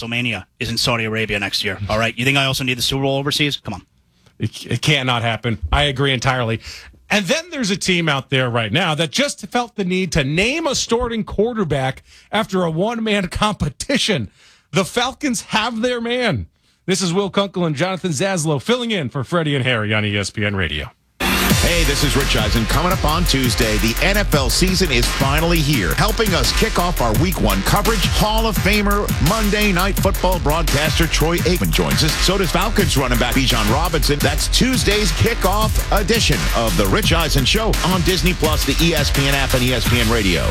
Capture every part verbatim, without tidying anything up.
WrestleMania is in Saudi Arabia next year. All right. You think I also need the Super Bowl overseas? Come on. It, it cannot happen. I agree entirely. And then there's a team out there right now that just felt the need to name a starting quarterback after a one-man competition. The Falcons have their man. This is Will Kunkel and Jonathan Zaslow filling in for Freddie and Harry on E S P N Radio. Hey, this is Rich Eisen. Coming up on Tuesday, the N F L season is finally here. Helping us kick off our Week One coverage, Hall of Famer, Monday Night Football broadcaster Troy Aikman joins us. So does Falcons running back Bijan Robinson. That's Tuesday's kickoff edition of the Rich Eisen Show on Disney Plus, the E S P N app, and E S P N Radio.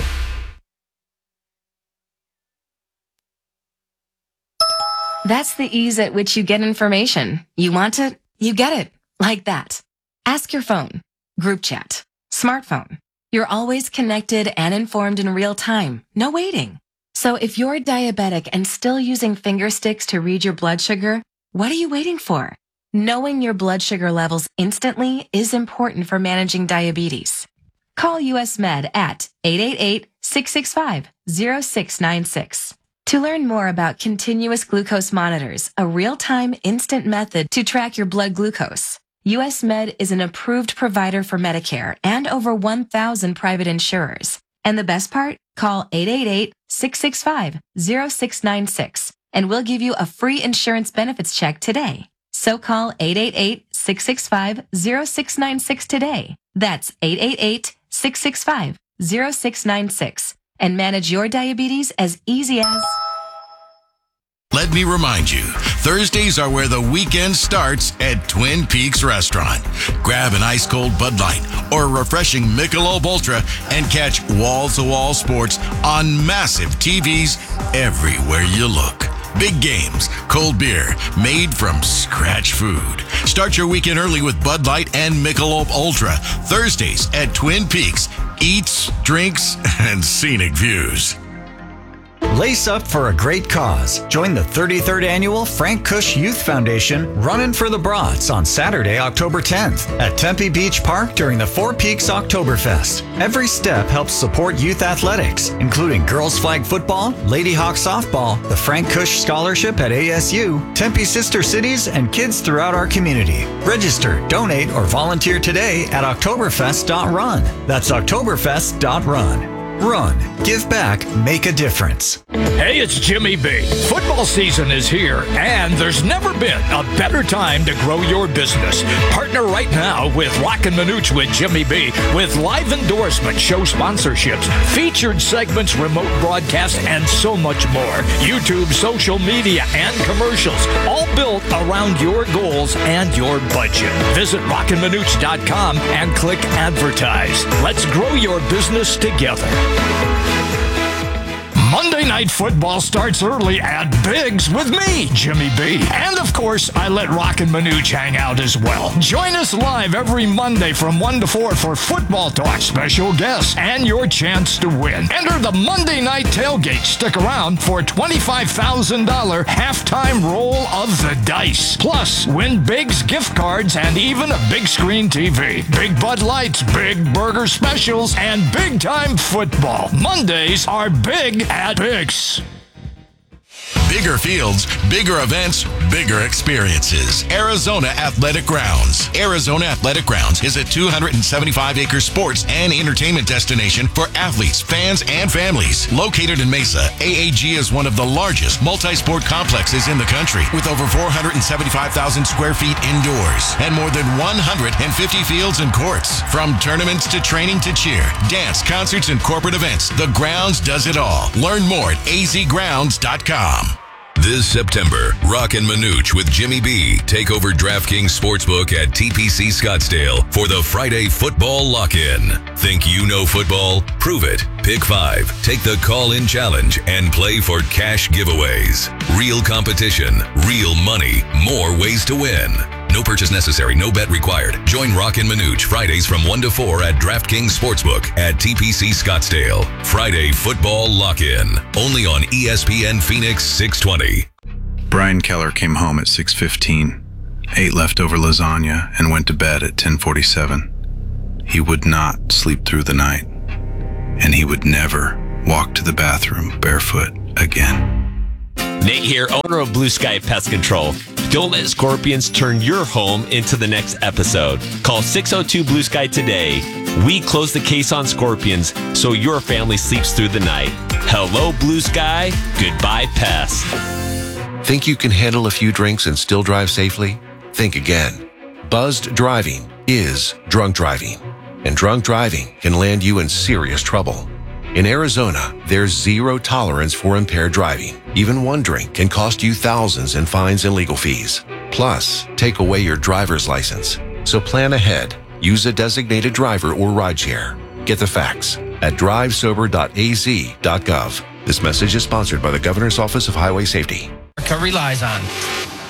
That's the ease at which you get information. You want it, you get it. Like that. Ask your phone, group chat, smartphone. You're always connected and informed in real time. No waiting. So if you're diabetic and still using finger sticks to read your blood sugar, what are you waiting for? Knowing your blood sugar levels instantly is important for managing diabetes. Call U S Med at eight eight eight, six six five, zero six nine six. To learn more about continuous glucose monitors, a real-time instant method to track your blood glucose, U S Med is an approved provider for Medicare and over one thousand private insurers. And the best part? Call eight eight eight, six six five, zero six nine six and we'll give you a free insurance benefits check today. So call eight eight eight, six six five, zero six nine six today. That's eight eight eight, six six five, zero six nine six and manage your diabetes as easy as... Let me remind you, Thursdays are where the weekend starts at Twin Peaks Restaurant. Grab an ice-cold Bud Light or a refreshing Michelob Ultra and catch wall-to-wall sports on massive T Vs everywhere you look. Big games, cold beer, made from scratch food. Start your weekend early with Bud Light and Michelob Ultra. Thursdays at Twin Peaks. Eats, drinks, and scenic views. Lace up for a great cause. Join the thirty-third Annual Frank Kush Youth Foundation Runnin' for the Brats on Saturday, October tenth at Tempe Beach Park during the Four Peaks Oktoberfest. Every step helps support youth athletics, including girls flag football, Lady Hawk softball, the Frank Kush Scholarship at A S U, Tempe Sister Cities, and kids throughout our community. Register, donate, or volunteer today at oktoberfest dot run. That's oktoberfest dot run. Run, give back, make a difference. Hey, it's Jimmy B. Football season is here, and there's never been a better time to grow your business. Partner right now with Rockin' Minuch with Jimmy B. with live endorsements, show sponsorships, featured segments, remote broadcasts, and so much more. YouTube, social media, and commercials, all built around your goals and your budget. Visit rockin minuch dot com and click advertise. Let's grow your business together. Monday Night Football starts early at Biggs with me, Jimmy B. And of course, I let Rockin' Minuch hang out as well. Join us live every Monday from one to four for football talk, special guests, and your chance to win. Enter the Monday Night Tailgate. Stick around for a twenty-five thousand dollars halftime roll of the dice. Plus, win Biggs gift cards and even a big screen T V. Big Bud Lights, big burger specials, and big time football. Mondays are big at Biggs. Bigger fields, bigger events, bigger experiences. Arizona Athletic Grounds. Arizona Athletic Grounds is a two hundred seventy-five acre sports and entertainment destination for athletes, fans, and families. Located in Mesa, A A G is one of the largest multi-sport complexes in the country with over four hundred seventy-five thousand square feet indoors and more than one hundred fifty fields and courts. From tournaments to training to cheer, dance, concerts, and corporate events, the Grounds does it all. Learn more at a z grounds dot com. This September, Rockin' Minuch with Jimmy B take over DraftKings Sportsbook at T P C Scottsdale for the Friday Football Lock-In. Think you know football? Prove it. Pick five, take the call-in challenge, and play for cash giveaways. Real competition, real money, more ways to win. No purchase necessary, no bet required. Join Rockin' Minuch Fridays from one to four at DraftKings Sportsbook at T P C Scottsdale. Friday Football Lock-In. Only on E S P N Phoenix six twenty. Brian Keller came home at six fifteen, ate leftover lasagna, and went to bed at ten forty-seven. He would not sleep through the night, and he would never walk to the bathroom barefoot again. Nate here, owner of Blue Sky Pest Control. Don't let scorpions turn your home into the next episode. Call six oh two Blue Sky today. We close the case on scorpions so your family sleeps through the night. Hello, Blue Sky. Goodbye, pests. Think you can handle a few drinks and still drive safely? Think again. Buzzed driving is drunk driving, and drunk driving can land you in serious trouble. In Arizona, there's zero tolerance for impaired driving. Even one drink can cost you thousands in fines and legal fees. Plus, take away your driver's license. So plan ahead. Use a designated driver or rideshare. Get the facts at drive sober dot a z dot gov. This message is sponsored by the Governor's Office of Highway Safety. Relies on.